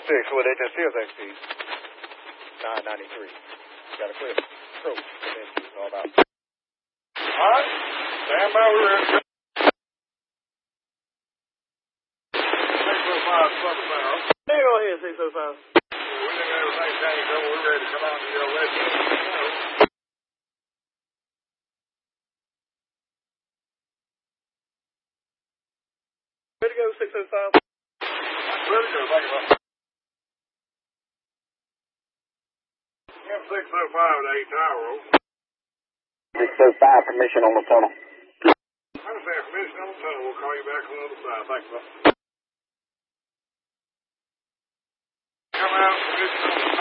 with HSTSXT. 993. Got a clear approach. It's all about. Alright. Stand by, we're ready. 605 Summer Barrel. Hey, go ahead, 605. We didn't have everything changed over. We're ready to come out to your residence. Ready to go, 605. Ready to go, thank you, bud. 605 to 8 Tower. 605, permission on the tunnel. I understand, permission on the tunnel. We'll call you back on the other side. Thank you, bud. Come out, permission on the tunnel.